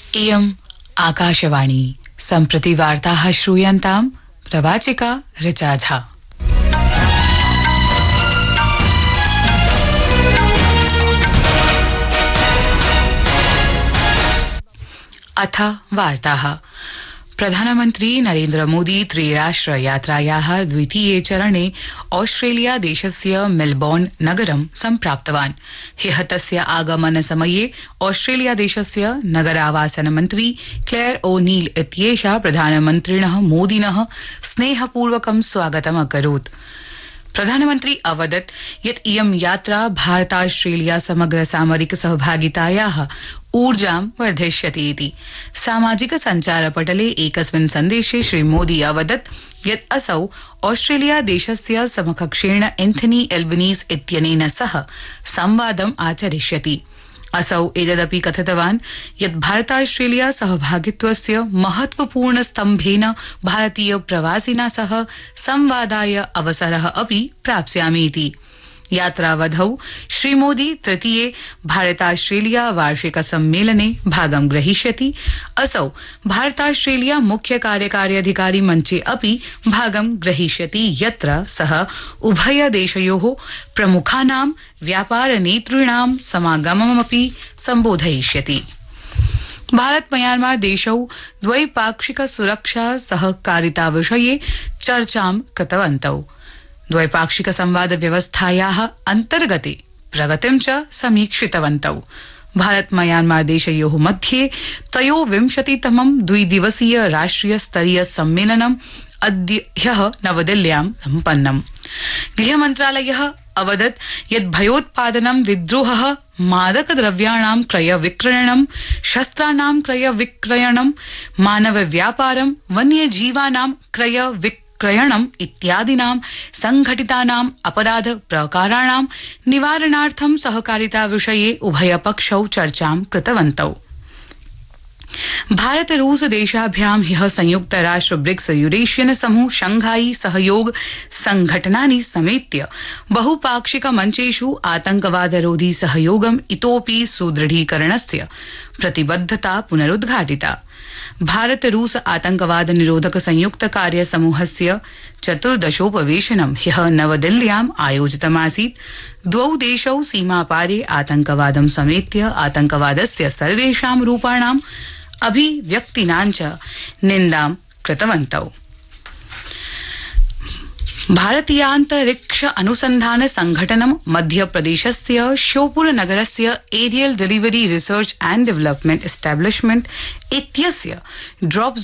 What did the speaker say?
इयम् आकाशवाणी सम्प्रति वार्ताः श्रूयन्ताम् प्रवाचिका ऋचा झा। अथ वार्ताः। प्रधानमन्त्री नरेन्द्र मोदी त्रिराष्ट्र यात्रायाः द्वितीये चरणे ऑस्ट्रेलिया देशस्य मेलबोर्न नगरं सम्प्राप्तवान्। ह्यः तस्य आगमन समये ऑस्ट्रेलिया देशस्य नगरावासन मन्त्री क्लेयर ओ'नील इत्येषा प्रधानमन्त्रिणः मोदिनः स्नेहपूर्वकं स्वागतम् अकरोत्। प्रधानमन्त्री अवदत् यत् इयं यात्रा भारतास्ट्रेलिया समग्र सामरिक सहभागितायाः ऊर्जां वर्धिष्यति इति। सामाजिक सञ्चारपटले एकस्मिन् सन्देशे श्रीमोदी अवदत् यत् असौ ऑस्ट्रेलिया देशस्य समकक्षेण एन्थनी एल्बनीज़ इत्यनेन सह संवादम् आचरिष्यति। असौ एतदपि कथितवान् यत् भारतास्ट्रेलिया सहभागित्वस्य महत्वपूर्ण स्तम्भेन भारतीय प्रवासिना सह संवादाय अवसरः अपि प्राप्स्यामि इति। यात्रावधौ श्रीमोदी तृतीये भारतास्ट्रेलिया वार्षिक सम्मेलने भागं ग्रहीष्यति। असौ भारतास्ट्रेलिया मुख्य कार्यकारी अधिकारी मञ्चे अपि भागं ग्रहीष्यति, यत्र सः उभय देशयोः प्रमुखानां व्यापार नेतॄणां समागममपि सम्बोधयिष्यति। भारत म्यांमार देशौ द्वैपाक्षिक सुरक्षा सहकारिता विषये चर्चां कृतवन्तौ। द्वैपाक्षिक संवाद व्यवस्थायाः अन्तर्गते प्रगतिं च समीक्षितवन्तौ। भारत म्यांमार देशयोः मध्ये त्रयोविंशतितमं द्विदिवसीय राष्ट्रिय स्तरीय सम्मेलनं ह्यः नवदिल्ल्यां सम्पन्नम्। गृहमन्त्रालयः अवदत् यत् भयोत्पादनं, विद्रोहः, मादकद्रव्याणां क्रय विक्रयणं, शस्त्राणां क्रय विक्रयणं, मानव व्यापारं, वन्यजीवानां क्रय विक्रयणम् इत्यादीनां संघटितानां अपराध प्रकाराणां निवारणार्थं सहकारिता विषये उभयपक्षौ चर्चां कृतवन्तौ। भारत रूस देशाभ्यां ह्यः संयुक्त राष्ट्र ब्रिक्स यूरेशियन समूह शंघाई सहयोग संघटनानि समेत्य बहुपाक्षिक मञ्चेषु आतंकवादरोधी सहयोगम् इतोऽपि सुदृढीकरणस्य प्रतिबद्धता पुनरुद्घाटिता। भारत रूस आतंकवाद निरोधक संयुक्त कार्य समूहस्य चतुर्दशोपवेशनं ह्यः नवदिल्ल्याम् आयोजितमासीत्। द्वौ देशौ सीमापारे आतंकवादं समेत्य आतंकवादस्य सर्वेषां रूपाणां अभिव्यक्तीनां च निन्दां कृतवन्तौ। भारतीयान्तरिक्ष अनुसंधान संघटनं मध्यप्रदेशस्य श्योपुर नगरस्य aerial delivery research and development establishment इत्यस्य ड्रॉप